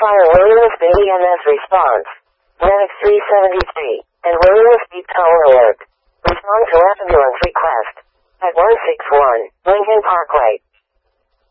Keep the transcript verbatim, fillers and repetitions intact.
Fire Williams Bay E M S response. Medic three seventy-three. And Williams Beat Power Alert. Respond to ambulance request. At one six one, Lincoln Parkway.